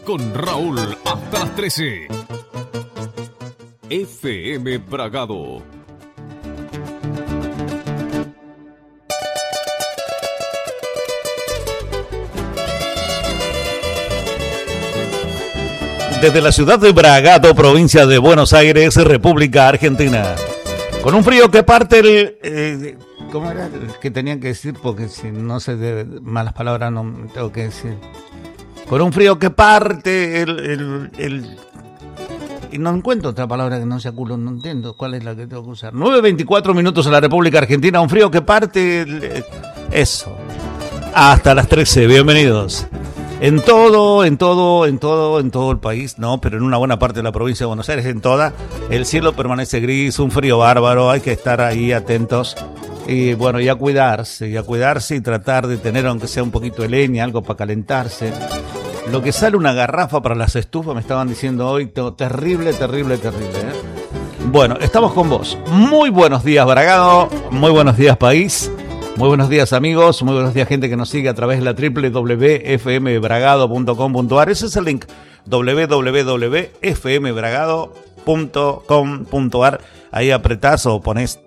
con Raúl hasta las 13. FM Bragado. Desde la ciudad de Bragado, provincia de Buenos Aires, República Argentina. Con un frío que parte el... ¿cómo era que tenían que decir? Porque si no sé de malas palabras no tengo que decir. Con un frío que parte y no encuentro otra palabra que no sea culo, no entiendo cuál es la que tengo que usar. 9:24 minutos en la República Argentina, un frío que parte eso. Hasta las 13, bienvenidos. En todo el país, no, pero en una buena parte de la provincia de Buenos Aires, en toda, el cielo permanece gris, un frío bárbaro, hay que estar ahí atentos y bueno, y a cuidarse y tratar de tener aunque sea un poquito de leña, algo para calentarse. Lo que sale una garrafa para las estufas, me estaban diciendo hoy, terrible, ¿eh? Bueno, estamos con vos. Muy buenos días, Bragado, muy buenos días, país. Muy buenos días, amigos, muy buenos días, gente que nos sigue a través de la www.fmbragado.com.ar. Ese es el link, www.fmbragado.com.ar. Ahí apretás o ponés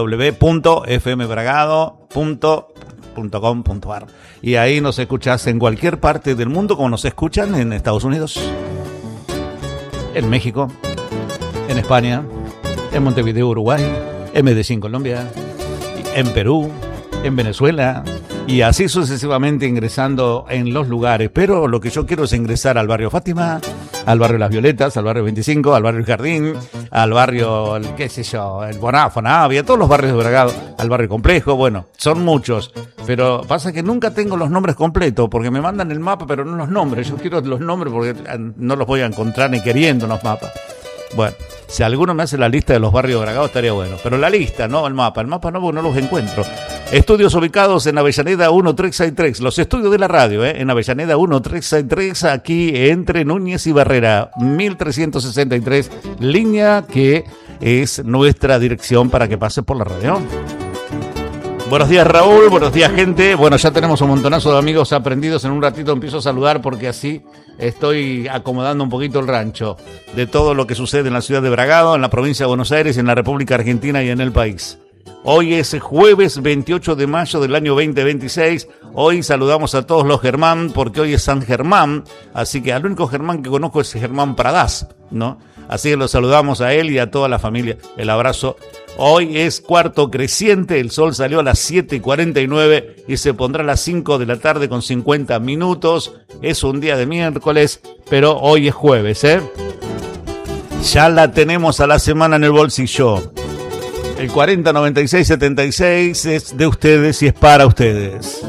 www.fmbragado.com.ar. Y ahí nos escuchás en cualquier parte del mundo, como nos escuchan en Estados Unidos, en México, en España, en Montevideo, Uruguay, en Medellín, Colombia, en Perú, en Venezuela, y así sucesivamente ingresando en los lugares. Pero lo que yo quiero es ingresar al barrio Fátima, al barrio Las Violetas, al barrio 25, al barrio El Jardín, al barrio, el Bonafona, todos los barrios de Bragado, al barrio Complejo. Bueno, son muchos, pero pasa que nunca tengo los nombres completos, porque me mandan el mapa, pero no los nombres. Yo quiero los nombres porque no los voy a encontrar ni queriendo los mapas. Bueno, si alguno me hace la lista de los barrios de Bragado estaría bueno, pero la lista, no el mapa no, porque no los encuentro. Estudios ubicados en Avellaneda 1363, los estudios de la radio, en Avellaneda 1363, aquí entre Núñez y Barrera, 1363, línea que es nuestra dirección para que pase por la radio. Buenos días, Raúl, buenos días, gente. Bueno, ya tenemos un montonazo de amigos aprendidos. En un ratito empiezo a saludar porque así estoy acomodando un poquito el rancho de todo lo que sucede en la ciudad de Bragado, en la provincia de Buenos Aires, en la República Argentina y en el país. Hoy es jueves 28 de mayo del año 2026. Hoy saludamos a todos los Germán porque hoy es San Germán. Así que al único Germán que conozco es Germán Pradaz, ¿no? Así que los saludamos a él y a toda la familia. El abrazo. Hoy es cuarto creciente, el sol salió a las 7:49 y se pondrá a las 5 de la tarde con 50 minutos. Es un día de miércoles, pero hoy es jueves, ¿eh? Ya la tenemos a la semana en el bolsillo. El 409676 es de ustedes y es para ustedes.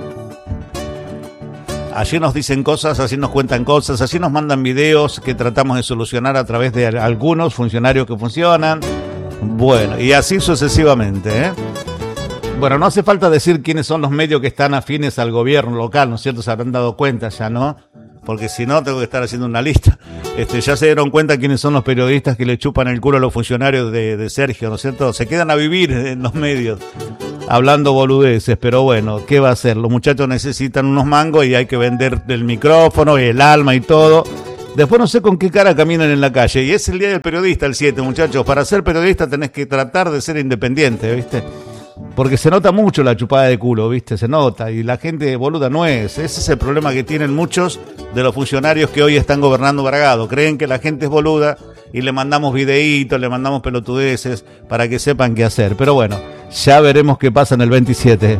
Allí nos dicen cosas, así nos cuentan cosas, así nos mandan videos que tratamos de solucionar a través de algunos funcionarios que funcionan. Bueno, y así sucesivamente, ¿eh? Bueno, no hace falta decir quiénes son los medios que están afines al gobierno local, ¿no es cierto? Se habrán dado cuenta ya, ¿no? Porque si no, tengo que estar haciendo una lista. Ya se dieron cuenta quiénes son los periodistas que le chupan el culo a los funcionarios de Sergio, ¿no es cierto? Se quedan a vivir en los medios, hablando boludeces, pero bueno, ¿qué va a hacer? Los muchachos necesitan unos mangos y hay que vender el micrófono y el alma y todo. Después no sé con qué cara caminan en la calle. Y es el día del periodista, el 7, muchachos. Para ser periodista tenés que tratar de ser independiente, ¿viste? Porque se nota mucho la chupada de culo, ¿viste? Se nota. Y la gente boluda no es. Ese es el problema que tienen muchos de los funcionarios que hoy están gobernando Bragado. Creen que la gente es boluda y le mandamos videitos, le mandamos pelotudeces para que sepan qué hacer. Pero bueno, ya veremos qué pasa en el 27.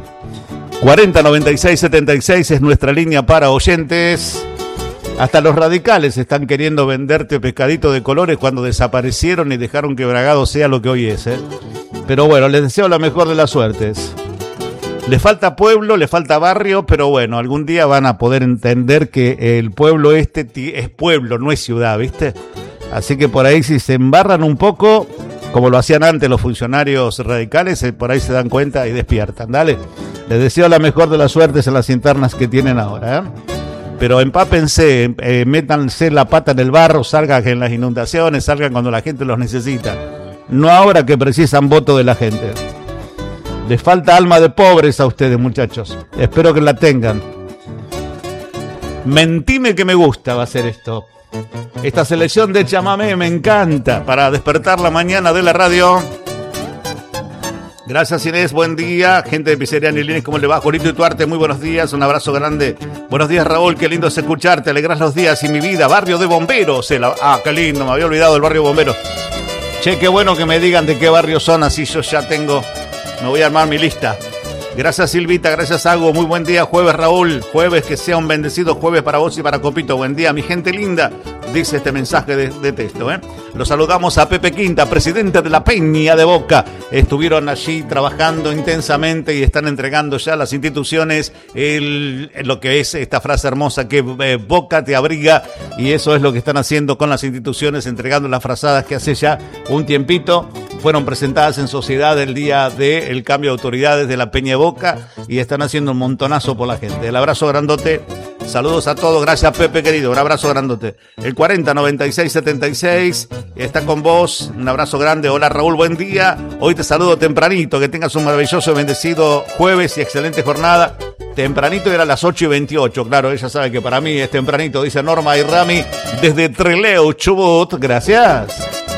409676 es nuestra línea para oyentes. Hasta los radicales están queriendo venderte pescadito de colores cuando desaparecieron y dejaron que Bragado sea lo que hoy es, ¿eh? Pero bueno, les deseo la mejor de las suertes. Le falta pueblo, le falta barrio, pero bueno, algún día van a poder entender que el pueblo es pueblo, no es ciudad, ¿viste? Así que por ahí si se embarran un poco, como lo hacían antes los funcionarios radicales, por ahí se dan cuenta y despiertan, dale. Les deseo la mejor de las suertes en las internas que tienen ahora, ¿eh? Pero empápense, métanse la pata en el barro, salgan en las inundaciones, salgan cuando la gente los necesita. No ahora que precisan voto de la gente. Les falta alma de pobres a ustedes, muchachos. Espero que la tengan. Mentime que me gusta va a ser esto. Esta selección de chamamé me encanta para despertar la mañana de la radio. Gracias, Inés, buen día. Gente de Pizzería Nilines, ¿cómo le va? Jorito y Tuarte, muy buenos días, un abrazo grande. Buenos días, Raúl, qué lindo es escucharte, alegras los días y mi vida. Barrio de Bomberos. Qué lindo, me había olvidado del barrio de Bomberos. Che, qué bueno que me digan de qué barrio son, así yo ya tengo, me voy a armar mi lista. Gracias, Silvita, gracias, Ago, muy buen día, jueves, Raúl, jueves, que sea un bendecido jueves para vos y para Copito, buen día, mi gente linda, dice este mensaje de texto, Los saludamos a Pepe Quinta, presidente de la Peña de Boca, estuvieron allí trabajando intensamente y están entregando ya a las instituciones lo que es esta frase hermosa que Boca te abriga, y eso es lo que están haciendo con las instituciones, entregando las frazadas que hace ya un tiempito fueron presentadas en sociedad el día del cambio de autoridades de la Peña de Boca y están haciendo un montonazo por la gente. El abrazo grandote, saludos a todos, gracias Pepe querido, un abrazo grandote. El 409676 está con vos, un abrazo grande, hola Raúl, buen día, hoy te saludo tempranito, que tengas un maravilloso y bendecido jueves y excelente jornada. Tempranito era a las 8:28, claro, ella sabe que para mí es tempranito, dice Norma y Rami desde Trelew, Chubut, gracias.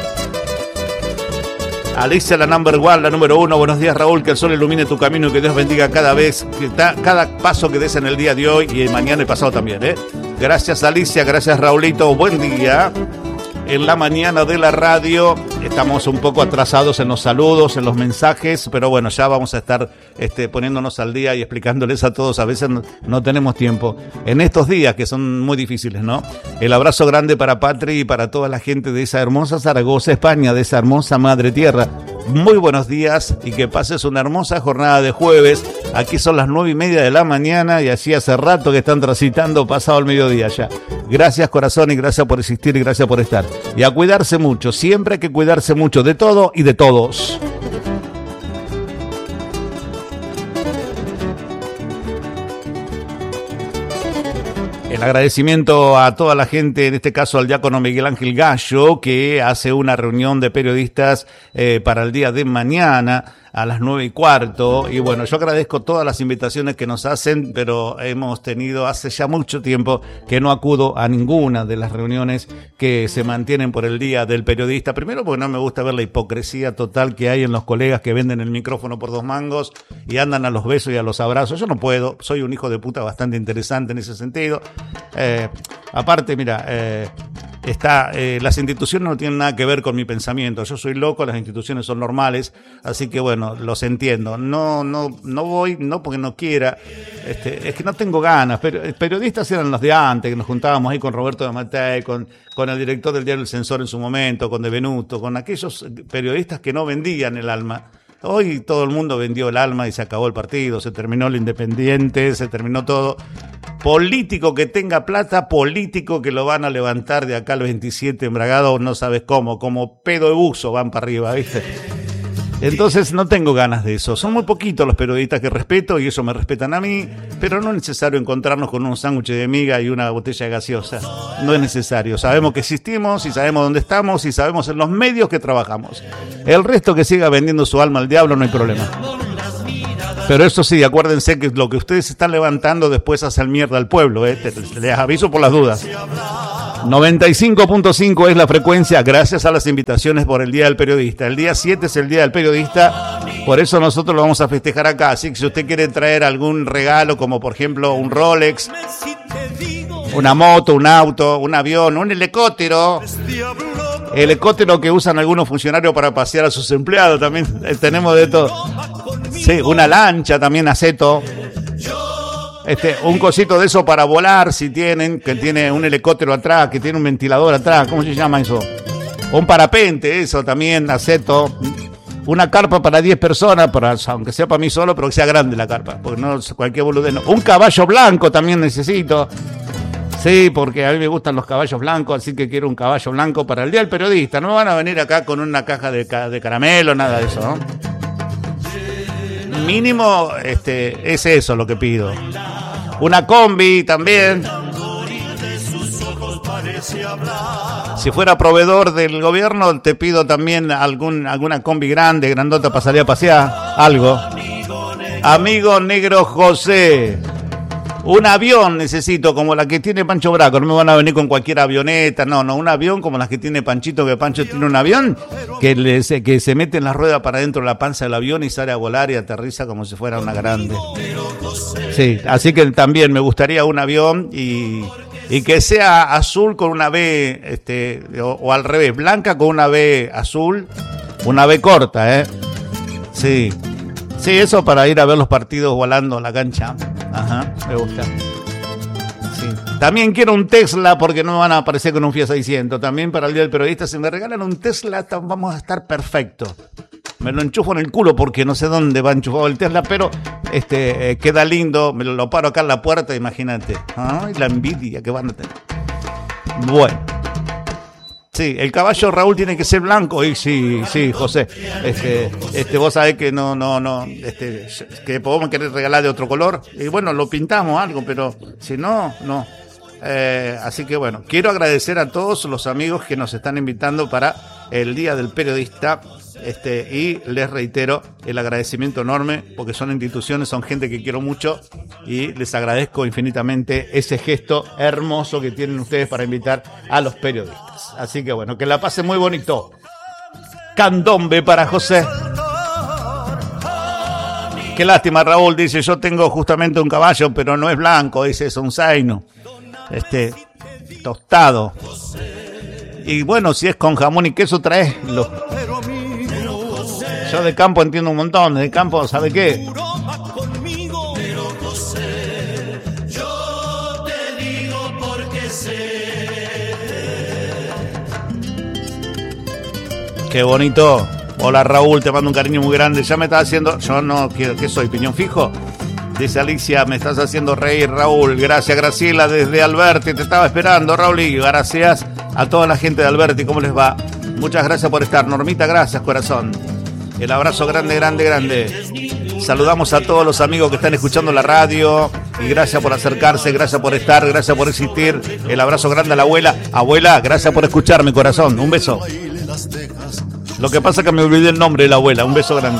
Alicia, la number one, la número 1. Buenos días, Raúl, que el sol ilumine tu camino y que Dios bendiga cada paso que des en el día de hoy y mañana y pasado también, Gracias, Alicia, gracias, Raulito, buen día. En la mañana de la radio estamos un poco atrasados en los saludos, en los mensajes, pero bueno, ya vamos a estar poniéndonos al día y explicándoles a todos, a veces no tenemos tiempo. En estos días que son muy difíciles, ¿no? El abrazo grande para Patri y para toda la gente de esa hermosa Zaragoza, España, de esa hermosa madre tierra. Muy buenos días y que pases una hermosa jornada de jueves. Aquí son las 9:30 de la mañana y así hace rato que están transitando pasado el mediodía ya. Gracias, corazón, y gracias por existir y gracias por estar. Y a cuidarse mucho, siempre hay que cuidarse mucho de todo y de todos. El agradecimiento a toda la gente, en este caso al diácono Miguel Ángel Gallo, que hace una reunión de periodistas para el día de mañana a las 9:15. Y bueno, yo agradezco todas las invitaciones que nos hacen, pero hemos tenido hace ya mucho tiempo que no acudo a ninguna de las reuniones que se mantienen por el Día del Periodista. Primero porque no me gusta ver la hipocresía total que hay en los colegas que venden el micrófono por 2 mangos y andan a los besos y a los abrazos. Yo no puedo, soy un hijo de puta bastante interesante en ese sentido. Aparte, mira, las instituciones no tienen nada que ver con mi pensamiento. Yo soy loco, las instituciones son normales, así que bueno, los entiendo. No voy, no porque no quiera, es que no tengo ganas. Pero periodistas eran los de antes, que nos juntábamos ahí con Roberto de Matei, con el director del diario El Censor en su momento, con De Venuto, con aquellos periodistas que no vendían el alma. Hoy todo el mundo vendió el alma y se acabó el partido, se terminó el Independiente, se terminó todo. Político que tenga plata, político que lo van a levantar de acá al 27 embragado, no sabes cómo, como pedo de buzo van para arriba, ¿viste? Entonces no tengo ganas de eso. Son muy poquitos los periodistas que respeto y eso me respetan a mí, pero no es necesario encontrarnos con un sándwich de miga y una botella de gaseosa. No es necesario. Sabemos que existimos y sabemos dónde estamos y sabemos en los medios que trabajamos. El resto que siga vendiendo su alma al diablo no hay problema. Pero eso sí, acuérdense que lo que ustedes están levantando después hace mierda al pueblo, les aviso por las dudas. 95.5 es la frecuencia, gracias a las invitaciones por el Día del Periodista. El día 7 es el Día del Periodista, por eso nosotros lo vamos a festejar acá. Así que si usted quiere traer algún regalo, como por ejemplo un Rolex, una moto, un auto, un avión, un helicóptero que usan algunos funcionarios para pasear a sus empleados, también tenemos de todo. Sí, una lancha también, aceto. Un cosito de eso para volar, si tienen, que tiene un helicóptero atrás, que tiene un ventilador atrás, ¿cómo se llama eso? Un parapente, eso también, aceto. Una carpa para 10 personas, aunque sea para mí solo, pero que sea grande la carpa, porque no cualquier boludez. No. Un caballo blanco también necesito. Sí, porque a mí me gustan los caballos blancos, así que quiero un caballo blanco para el Día del Periodista. No me van a venir acá con una caja de caramelo, nada de eso, ¿no? Mínimo, es eso lo que pido. Una combi también. Si fuera proveedor del gobierno, te pido también alguna combi grande, grandota, para salir a pasear. Algo. Amigo Negro José. Un avión necesito, como la que tiene Pancho Braco. No me van a venir con cualquier avioneta, no, un avión como las que tiene Panchito, que Pancho tiene un avión que se mete en la rueda para dentro de la panza del avión y sale a volar y aterriza como si fuera una grande. Sí, así que también me gustaría un avión y que sea azul con una B, o al revés, blanca con una B azul, una B corta, Sí. Sí, eso para ir a ver los partidos volando a la cancha. Ajá, me gusta. Sí. También quiero un Tesla porque no me van a aparecer con un Fiat 600. También para el Día del Periodista, si me regalan un Tesla, vamos a estar perfectos. Me lo enchufo en el culo porque no sé dónde va enchufado el Tesla, pero queda lindo. Me lo paro acá en la puerta, imagínate. Ay, la envidia que van a tener. Bueno. Sí, el caballo Raúl tiene que ser blanco. Y sí, José. Vos sabés que que podemos querer regalar de otro color. Y bueno, lo pintamos algo, pero si no, no. Así que bueno, quiero agradecer a todos los amigos que nos están invitando para el Día del Periodista. Y les reitero el agradecimiento enorme porque son instituciones, son gente que quiero mucho y les agradezco infinitamente ese gesto hermoso que tienen ustedes para invitar a los periodistas. Así que bueno, que la pasen muy bonito. Candombe para José. Qué lástima, Raúl, dice, yo tengo justamente un caballo, pero no es blanco, dice, es un zaino. Tostado. Y bueno, si es con jamón y queso, traeslo. Yo de campo entiendo un montón, de campo, ¿sabe qué? Qué bonito. Hola Raúl, te mando un cariño muy grande. Ya me estás haciendo, yo no quiero, ¿qué soy? ¿Piñón fijo? Dice Alicia, me estás haciendo reír, Raúl. Gracias, Graciela, desde Alberti. Te estaba esperando, Raúl. Y gracias a toda la gente de Alberti. ¿Cómo les va? Muchas gracias por estar. Normita, gracias, corazón. El abrazo grande, grande, grande. Saludamos a todos los amigos que están escuchando la radio. Y gracias por acercarse, gracias por estar, gracias por existir. El abrazo grande a la abuela. Abuela, gracias por escucharme, corazón. Un beso. Lo que pasa es que me olvidé el nombre de la abuela. Un beso grande.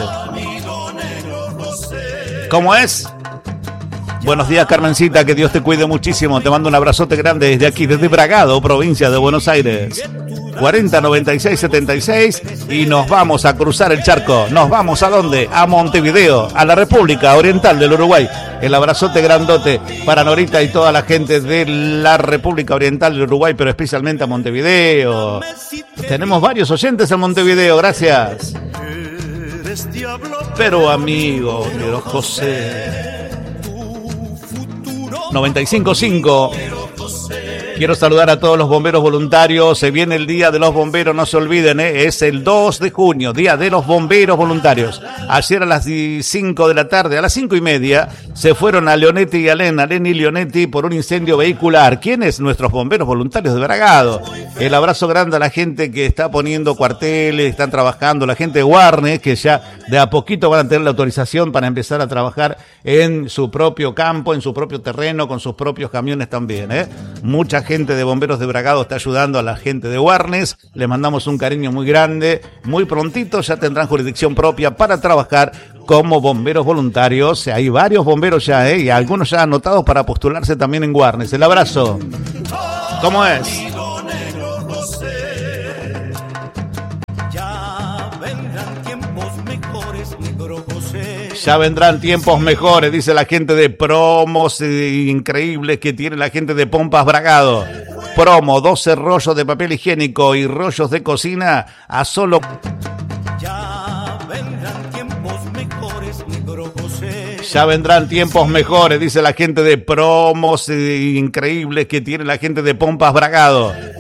¿Cómo es? Buenos días, Carmencita, que Dios te cuide muchísimo. Te mando un abrazote grande desde aquí, desde Bragado, provincia de Buenos Aires. 409676 y nos vamos a cruzar el charco. ¿Nos vamos a dónde? A Montevideo, a la República Oriental del Uruguay. El abrazote grandote para Norita y toda la gente de la República Oriental del Uruguay, pero especialmente a Montevideo. Tenemos varios oyentes en Montevideo, gracias. Pero amigo, quiero José 95.5. Quiero saludar a todos los bomberos voluntarios. Se viene el Día de los Bomberos, no se olviden, es el 2 de junio, Día de los Bomberos Voluntarios. Ayer a las 5 de la tarde, a las 5:30, se fueron a Leonetti y Alén y Leonetti por un incendio vehicular. ¿Quiénes? Nuestros bomberos voluntarios de Bragado. El abrazo grande a la gente que está poniendo cuarteles, están trabajando, la gente de Warnes, que ya de a poquito van a tener la autorización para empezar a trabajar en su propio campo, en su propio terreno, con sus propios camiones también, Mucha gente de Bomberos de Bragado está ayudando a la gente de Warnes. Les mandamos un cariño muy grande. Muy prontito ya tendrán jurisdicción propia para trabajar como bomberos voluntarios. Hay varios bomberos ya, y algunos ya anotados para postularse también en Warnes. El abrazo. ¿Cómo es? Ya vendrán tiempos mejores, dice la gente de promos increíbles que tiene la gente de Pompas Bragado. Promo, 12 rollos de papel higiénico y rollos de cocina a solo... Ya vendrán tiempos mejores, dice la gente de promos increíbles que tiene la gente de Pompas Bragado.